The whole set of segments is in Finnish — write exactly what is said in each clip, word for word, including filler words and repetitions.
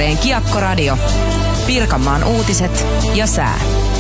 Tampereen Kiekkoradio. Pirkanmaan uutiset ja sää.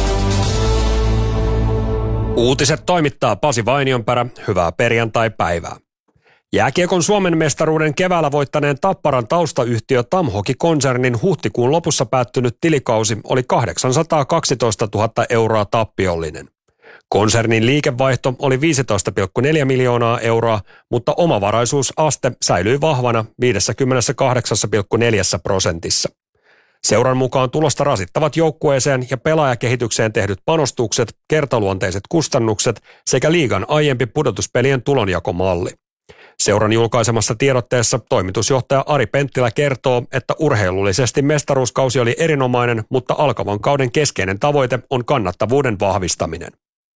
Uutiset toimittaa Pasi Vainionpärä. Hyvää perjantai-päivää. Jääkiekon Suomen mestaruuden keväällä voittaneen Tapparan taustayhtiö Tamhoki-konsernin huhtikuun lopussa päättynyt tilikausi oli kahdeksansataakaksitoistatuhatta euroa tappiollinen. Konsernin liikevaihto oli viisitoista pilkku neljä miljoonaa euroa, mutta omavaraisuusaste säilyi vahvana viisikymmentäkahdeksan pilkku neljä prosentissa. Seuran mukaan tulosta rasittavat joukkueeseen ja pelaajakehitykseen tehdyt panostukset, kertaluonteiset kustannukset sekä liigan aiempi pudotuspelien tulonjakomalli. Seuran julkaisemassa tiedotteessa toimitusjohtaja Ari Penttilä kertoo, että urheilullisesti mestaruuskausi oli erinomainen, mutta alkavan kauden keskeinen tavoite on kannattavuuden vahvistaminen.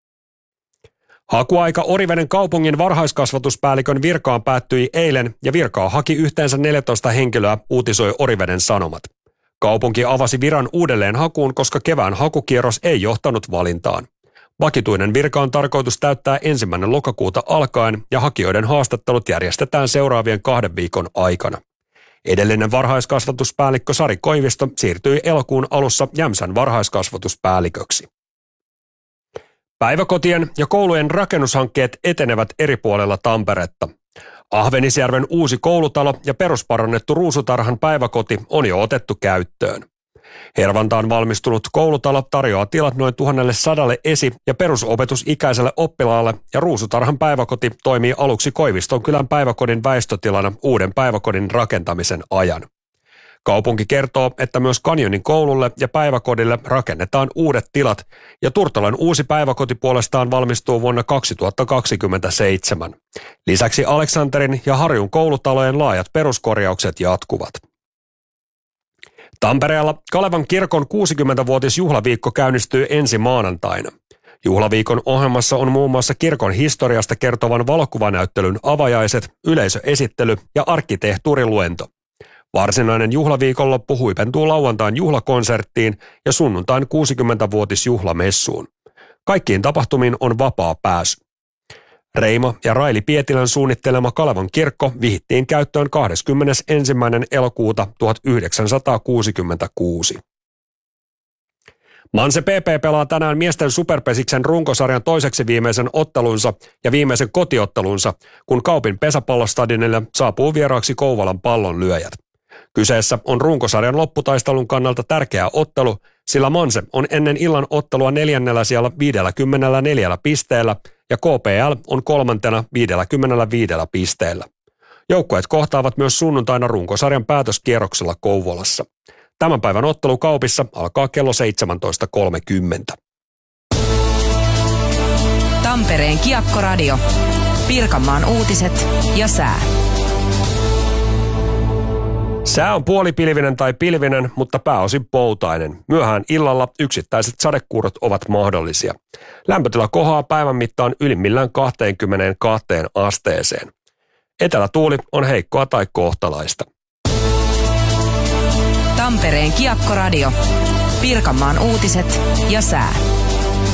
Hakuaika Oriveden kaupungin varhaiskasvatuspäällikön virkaan päättyi eilen ja virkaa haki yhteensä neljätoista henkilöä, uutisoi Oriveden Sanomat. Kaupunki avasi viran uudelleen hakuun, koska kevään hakukierros ei johtanut valintaan. Vakituinen virka on tarkoitus täyttää ensimmäinen lokakuuta alkaen ja hakijoiden haastattelut järjestetään seuraavien kahden viikon aikana. Edellinen varhaiskasvatuspäällikkö Sari Koivisto siirtyi elokuun alussa Jämsän varhaiskasvatuspäälliköksi. Päiväkotien ja koulujen rakennushankkeet etenevät eri puolella Tamperetta. Ahvenisjärven uusi koulutalo ja perusparannettu Ruusutarhan päiväkoti on jo otettu käyttöön. Hervantaan valmistunut koulutalo tarjoaa tilat noin tuhansista esi- ja perusopetusikäiselle oppilaalle ja Ruusutarhan päiväkoti toimii aluksi Koivistonkylän päiväkodin väistötilana uuden päiväkodin rakentamisen ajan. Kaupunki kertoo, että myös Kanjonin koululle ja päiväkodille rakennetaan uudet tilat ja Turtolan uusi päiväkoti puolestaan valmistuu vuonna kaksituhattakaksikymmentäseitsemän. Lisäksi Aleksanterin ja Harjun koulutalojen laajat peruskorjaukset jatkuvat. Tampereella Kalevan kirkon kuusikymmentävuotisjuhlaviikko käynnistyy ensi maanantaina. Juhlaviikon ohjelmassa on muun muassa kirkon historiasta kertovan valokuvanäyttelyn avajaiset, yleisöesittely ja arkkitehtuuriluento. Varsinainen juhlaviikonloppu huipentuu lauantain juhlakonserttiin ja sunnuntain kuusikymmentävuotisjuhlamessuun. Kaikkiin tapahtumiin on vapaa pääsy. Reima ja Raili Pietilän suunnittelema Kalevan kirkko vihittiin käyttöön kahdeskymmenesensimmäinen elokuuta tuhatyhdeksänsataakuusikymmentäkuusi. Manse P P pelaa tänään miesten superpesiksen runkosarjan toiseksi viimeisen ottelunsa ja viimeisen kotiottelunsa, kun Kaupin pesäpallostadionille saapuu vieraaksi Kouvolan pallonlyöjät. Kyseessä on runkosarjan lopputaistelun kannalta tärkeä ottelu, sillä Manse on ennen illan ottelua neljännellä sijalla viidelläkymmenelläneljällä pisteellä ja K P L on kolmantena viidelläkymmenelläviidellä pisteellä. Joukkueet kohtaavat myös sunnuntaina runkosarjan päätöskierroksella Kouvolassa. Tämän päivän ottelu Kaupissa alkaa kello seitsemäntoista kolmekymmentä. Tampereen Kiekkoradio. Pirkanmaan uutiset ja sää. Sää on puolipilvinen tai pilvinen, mutta pääosin poutainen. Myöhään illalla yksittäiset sadekuurot ovat mahdollisia. Lämpötila kohoaa päivän mittaan ylimmillään kaksikymmentäkaksi asteeseen. Etelätuuli on heikkoa tai kohtalaista. Tampereen Kiekkoradio. Pirkanmaan uutiset ja sää.